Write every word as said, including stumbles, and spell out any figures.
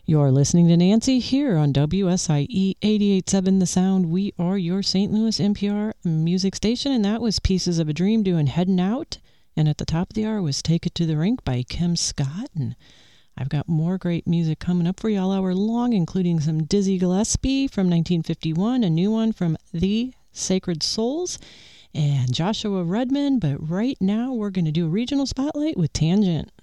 You're listening to Nancy here on W S I E eighty-eight point seven The Sound. We are your Saint Louis N P R music station, and that was Pieces of a Dream doing Heading Out. And at the top of the hour was Take It to the Rink by Kim Scott. And I've got more great music coming up for you all hour long, including some Dizzy Gillespie from nineteen fifty-one, a new one from The Sacred Souls, and Joshua Redman. But right now we're going to do a regional spotlight with Tangent.